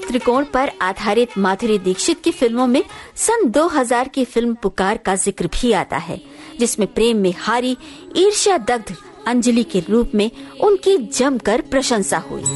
त्रिकोण पर आधारित माधुरी दीक्षित की फिल्मों में सन 2000 की फिल्म पुकार का जिक्र भी आता है, जिसमें प्रेम में हारी ईर्ष्या दग्ध अंजलि के रूप में उनकी जमकर प्रशंसा हुई।